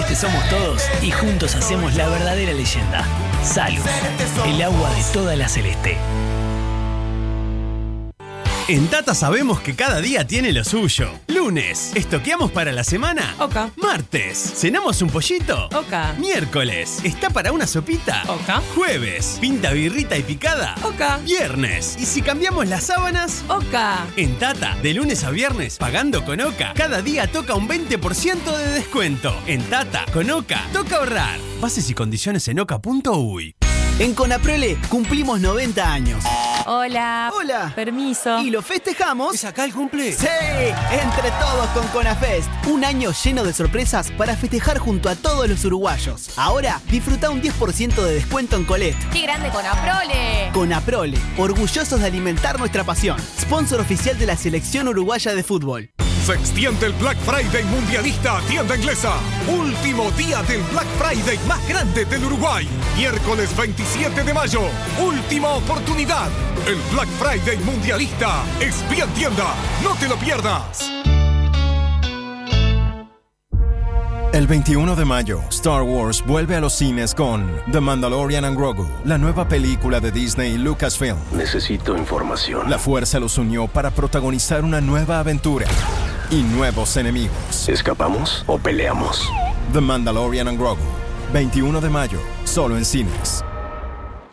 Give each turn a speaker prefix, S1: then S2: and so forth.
S1: Celeste somos todos y juntos hacemos la verdadera leyenda. Salud, el agua de toda la Celeste.
S2: En Tata sabemos que cada día tiene lo suyo. Lunes, ¿estoqueamos para la semana?
S3: Oka.
S2: Martes, ¿cenamos un pollito?
S3: Oka.
S2: Miércoles, ¿está para una sopita?
S3: Oka.
S2: Jueves, ¿pinta birrita y picada?
S3: Oka.
S2: Viernes, ¿y si cambiamos las sábanas?
S3: Oka.
S2: En Tata, de lunes a viernes, pagando con Oka, cada día toca un 20% de descuento. En Tata, con Oka, toca ahorrar. Bases y condiciones en oka.uy.
S4: En Conaprole cumplimos 90 años.
S3: Hola.
S4: Hola.
S3: Permiso.
S4: ¿Y lo festejamos?
S2: ¿Es acá el cumple?
S4: ¡Sí! Entre todos con Conafest. Un año lleno de sorpresas para festejar junto a todos los uruguayos. Ahora, disfruta un 10% de descuento en Colette.
S3: ¡Qué grande Conaprole!
S4: Conaprole, orgullosos de alimentar nuestra pasión. Sponsor oficial de la Selección Uruguaya de Fútbol.
S5: Se extiende el Black Friday mundialista a Tienda Inglesa. Último día del Black Friday más grande del Uruguay. Miércoles 27 de mayo. Última oportunidad. El Black Friday mundialista es bien tienda. No te lo pierdas.
S6: El 21 de mayo, Star Wars vuelve a los cines con The Mandalorian and Grogu, la nueva película de Disney y Lucasfilm.
S7: Necesito información.
S6: La fuerza los unió para protagonizar una nueva aventura y nuevos enemigos.
S7: ¿Escapamos o peleamos?
S6: The Mandalorian and Grogu, 21 de mayo, solo en cines.